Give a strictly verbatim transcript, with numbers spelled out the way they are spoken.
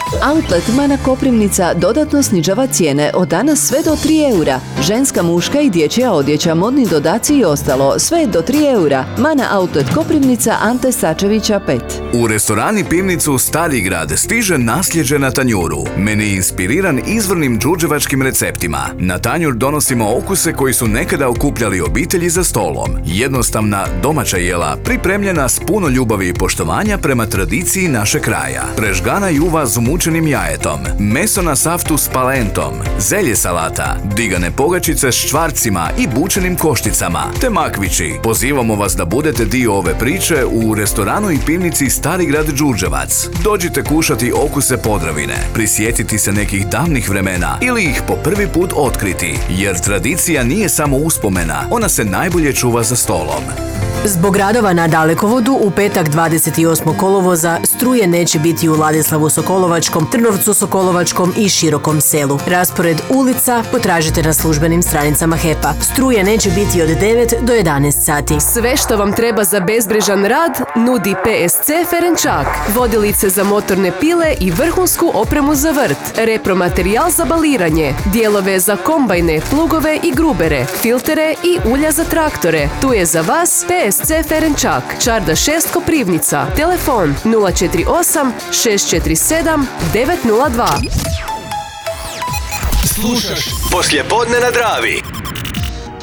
Outlet Mana Koprivnica dodatno snižava cijene od danas sve do tri eura. Ženska, muška i dječja odjeća, modni dodaci i ostalo, sve do tri eura. Mana Outlet Koprivnica, Ante Sačevića pet. U restorani Pivnicu Stari grad stiže nasljeđe na tanjuru. Meni inspiriran izvornim đurđevačkim receptima. Na tanjur donosimo okuse koji su nekada okupljali obitelji za stolom. Jednostavna domaća jela, pripremljena s puno ljubavi i poštovanja prema tradiciji naše kraja. Prežgana juva s umučenim jajetom, meso na saftu s palentom, zelje salata, digane pogačice s čvarcima i bučenim košticama, te makvići. Pozivamo vas da budete dio ove priče u restoranu i pivnici Stari grad Đurđevac. Dođite kušati okuse Podravine, prisjetiti se nekih davnih vremena ili ih po prvi put otkriti, jer tradicija nije samo uspomena, ona se najbolje čuva za stolom. Zbog radova na dalekovodu u petak dvadeset osmog kolovoza struje neće biti u Ladislavu Sokolovačkom, Trnovcu Sokolovačkom i Širokom selu. Raspored ulica potražite na službenim stranicama H E P-a. Struje neće biti od devet do jedanaest sati. Sve što vam treba za bezbrižan rad nudi P S C Ferenčak. Vodilice za motorne pile i vrhunsku opremu za vrt. Repromaterijal za baliranje. Dijelove za kombajne, plugove i grubere. Filtere i ulja za traktore. Tu je za vas P S C Ferenčak. Čarda šest Koprivnica. Telefon nula četiri osam šest četiri sedam devet nula dva. Slušaš Poslijepodne na Dravi.